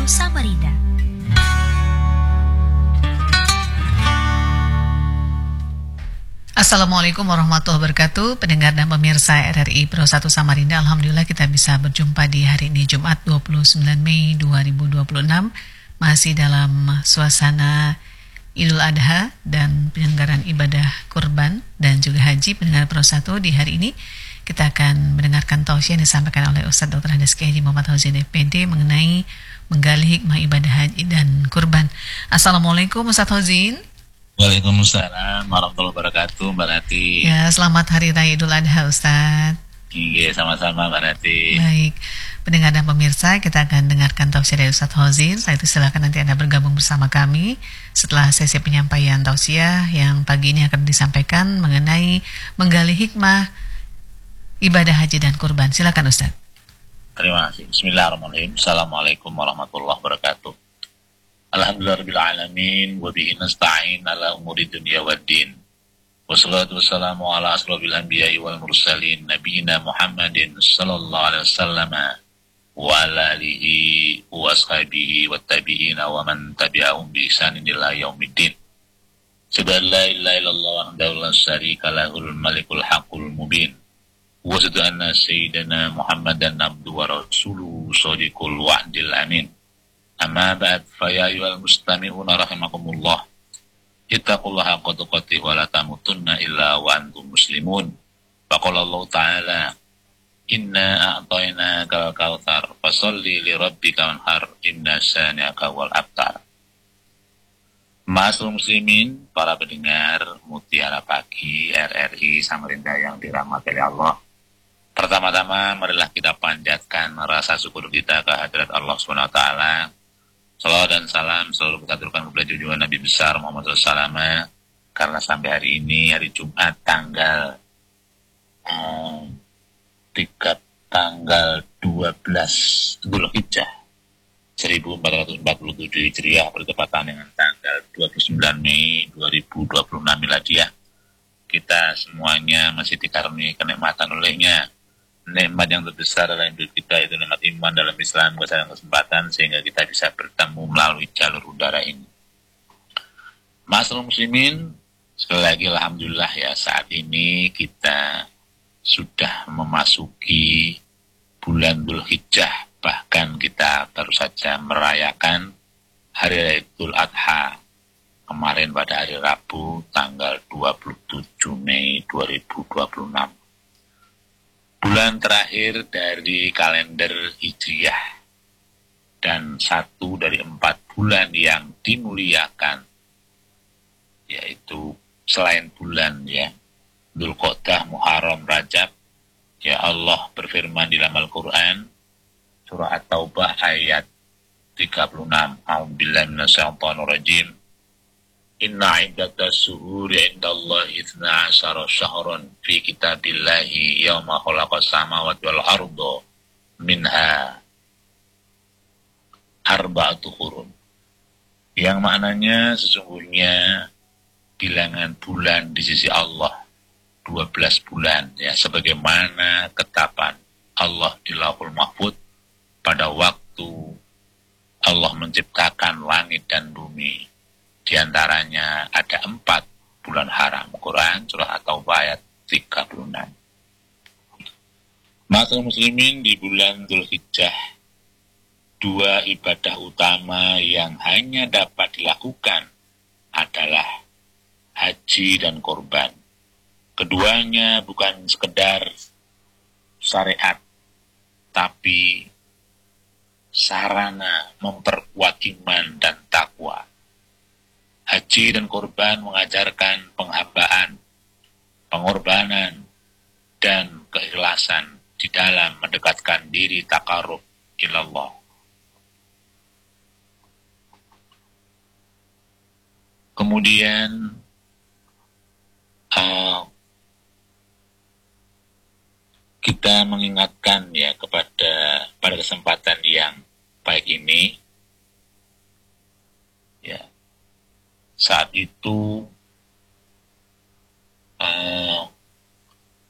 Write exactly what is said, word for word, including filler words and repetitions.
satu Samarinda. Assalamualaikum warahmatullahi wabarakatuh. Pendengar dan pemirsa R R I Pro satu Samarinda, alhamdulillah kita bisa berjumpa di hari ini Jumat dua puluh sembilan Mei dua ribu dua puluh enam, masih dalam suasana Idul Adha dan penyelenggaraan ibadah kurban dan juga haji. Pendengar Pro satu, di hari ini kita akan mendengarkan tausiah yang disampaikan oleh Ustadz Doktor Andes Kiai Haji Muhammad Fauzin F P D mengenai menggali hikmah ibadah haji dan kurban. Assalamualaikum Ustadz Fauzin. Waalaikumsalam warahmatullahi wabarakatuh, Mbak Rati. Ya, selamat Hari Raya Idul Adha, Ustadz. Iya, sama-sama Mbak Rati. Baik, pendengar dan pemirsa, kita akan dengarkan tausiah dari Ustadz Fauzin. Setelah itu silakan nanti Anda bergabung bersama kami setelah sesi penyampaian tausiah yang pagi ini akan disampaikan mengenai menggali hikmah ibadah haji dan kurban. Silakan Ustadz. Terima kasih. Bismillahirrahmanirrahim. Assalamualaikum warahmatullahi wabarakatuh. Alhamdulillahirrahmanirrahim. Wa bihi nasta'in ala umuri dunia waddin. Wassalatu wassalamu ala asrafil anbiya'i wal mursalin nabiyina Muhammadin sallallahu alaihi wasallam wa ala alihi wa ashabihi wa tabi'ina wa man tabi'ahum bi ihsanin ila yaumiddin. Subhanallahi la ilaha illallah wahdahu la syarika lahul malikul haqqul mubin. Wa anna sayyidina Muhammadan abduhu wa rasuluhu shadiqul wa'dil amin. Amma ba'd, fa ya ayyuhal mustami'una rahimakumullah. Ittaqullaha haqqa tuqatih wa la tamutunna illa wa antum muslimun. Faqala Allah Ta'ala, inna a'tainaka al-kautsar fasholli li rabbika wanhar inna syani'aka wal abtar. Ma'asyiral muslimin, para pendengar Mutiara Pagi R R I Samarinda yang dirahmati oleh Allah. Pertama-tama marilah kita panjatkan rasa syukur kita kehadirat Allah Subhanahu wa taala. Salawat dan salam selalu kita aturkan kepada junjungan Nabi besar Muhammad shallallahu alaihi wasallam, karena sampai hari ini hari Jumat tanggal um, tiga tanggal dua belas Dzulhijjah seribu empat ratus empat puluh tujuh Hijriah bertepatan dengan tanggal dua puluh sembilan Mei dua ribu dua puluh enam Miladiah. Kita semuanya masih dikaruniai kenikmatan olehnya. Nikmat yang terbesar dalam hidup kita itu nikmat iman dalam Islam, kesadaran kesempatan sehingga kita bisa bertemu melalui jalur udara ini. Ma'asyiral muslimin, sekali lagi alhamdulillah ya, saat ini kita sudah memasuki bulan Dzulhijjah, bahkan kita baru saja merayakan Hari Idul Adha kemarin pada hari Rabu tanggal dua puluh tujuh Mei dua ribu dua puluh enam. Bulan terakhir dari kalender Hijriah dan satu dari empat bulan yang dimuliakan, yaitu selain bulan ya Dzulqa'dah, Muharram, Rajab. Ya, Allah berfirman di dalam Al-Quran surah At-Taubah ayat tiga puluh enam. A'udzubillahi minasyaitonir rajim. Inna iddatas syuhuri indallahi itsna asyara syahran fi kitabillahi yauma khalaqas samawati wal arda minha arba'atu qurun. Yang maknanya sesungguhnya bilangan bulan di sisi Allah dua belas bulan ya, sebagaimana ketetapan Allah di Lauhul Mahfuz pada waktu Allah menciptakan langit dan bumi. Di antaranya ada empat bulan haram. Quran surah At-Taubah ayat tiga puluh enam. Ma'asyiral muslimin, di bulan Dzulhijjah dua ibadah utama yang hanya dapat dilakukan adalah haji dan kurban. Keduanya bukan sekedar syariat, tapi sarana memperkuat iman dan takwa. Haji dan kurban mengajarkan penghambaan, pengorbanan, dan keikhlasan di dalam mendekatkan diri takarrub ilallah. Kemudian uh, kita mengingatkan ya kepada pada kesempatan yang baik ini ya, saat itu uh,